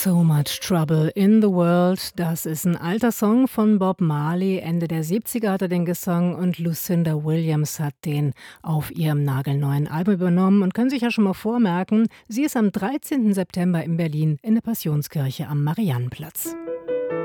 So Much Trouble in the World, das ist ein alter Song von Bob Marley. Ende der 70er hat er den gesungen und Lucinda Williams hat den auf ihrem nagelneuen Album übernommen und können sich ja schon mal vormerken, sie ist am 13. September in Berlin in der Passionskirche am Mariannenplatz.